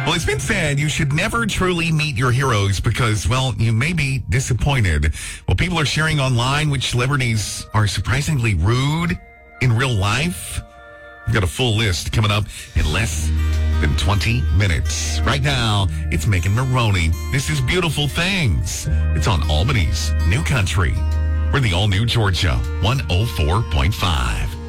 Well, it's been said you should never truly meet your heroes because, well, you may be disappointed. Well, people are sharing online which celebrities are surprisingly rude in real life. We've got a full list coming up in less than 20 minutes. Right now, it's Megan Maroney. This is Beautiful Things. It's on Albany's New Country. We're the all-new Georgia 104.5.